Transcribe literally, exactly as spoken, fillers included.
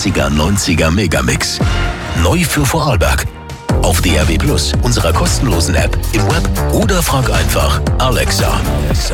achtziger neunziger Megamix. Neu für Vorarlberg. Auf D A B Plus, unserer kostenlosen App, im Web oder frag einfach Alexa. Alexa.